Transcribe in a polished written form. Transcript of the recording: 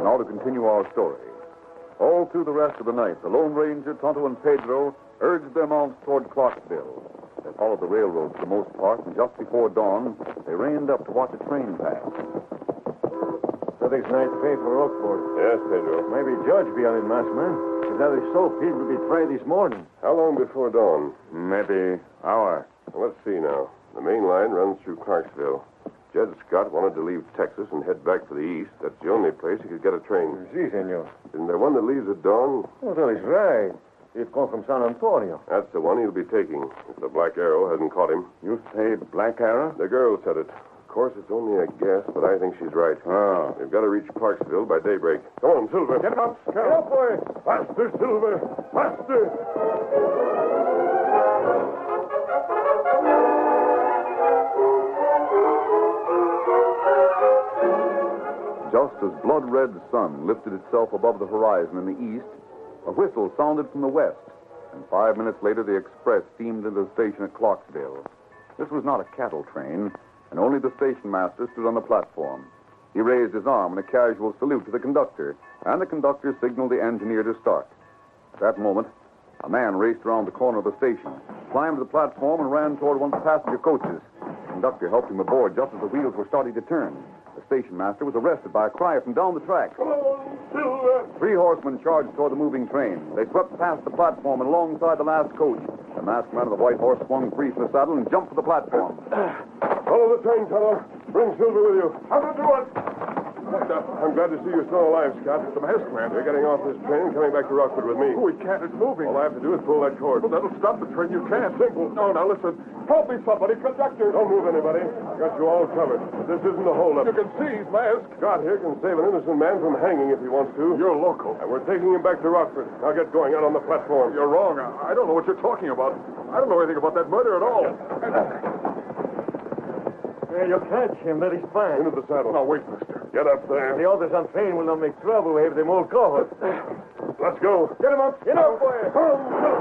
now to continue our story. All through the rest of the night, the Lone Ranger, Tonto, and Pedro urged their mounts toward Clarksville. They followed the railroad for the most part, and just before dawn, they reined up to watch a train pass. So this night's pay for Rockford. Yes, Pedro. Maybe Judge be on it, masked man. If that is so, Pete will be tried this morning. How long before dawn? Maybe hour. Well, let's see now. The main line runs through Clarksville. Jed Scott wanted to leave Texas and head back for the east. That's the only place he could get a train. Si, senor. Isn't there one that leaves at dawn? Oh, that is right. It comes from San Antonio. That's the one he'll be taking, if the Black Arrow hasn't caught him. You say Black Arrow? The girl said it. Of course, it's only a guess, but I think she's right. Oh. They've got to reach Clarksville by daybreak. Come on, Silver. Get up, Scout. Get up, boy. Faster, Silver. Faster. Just as blood-red sun lifted itself above the horizon in the east, a whistle sounded from the west, and 5 minutes later the express steamed into the station at Clarksville. This was not a cattle train, and only the station master stood on the platform. He raised his arm in a casual salute to the conductor, and the conductor signaled the engineer to start. At that moment, a man raced around the corner of the station, climbed the platform, and ran toward one of the passenger coaches. The conductor helped him aboard just as the wheels were starting to turn. The station master was arrested by a cry from down the track. Come on, Silver. 3 horsemen charged toward the moving train. They swept past the platform and alongside the last coach. The masked man on the white horse swung free from the saddle and jumped for the platform. Follow the train, Tonto. Bring Silver with you. How to do it? I'm glad to see you're still alive, Scott. The masked man. You're getting off this train and coming back to Rockford with me. Oh, we can't. It's moving. All I have to do is pull that cord. Well, that'll stop the train. You can't. Simple. No, now listen. Help me, somebody. Conductor. Don't move anybody. Got you all covered. This isn't a holdup. You can see he's masked. Scott here can save an innocent man from hanging if he wants to. You're local. And we're taking him back to Rockford. Now get going out on the platform. You're wrong. I don't know what you're talking about. I don't know anything about that murder at all. You catch him. That is fine. Into the saddle. Now, wait, mister. Get up there. The others on train will not make trouble. We have them all covered. Let's go. Get him up. Get up, boy.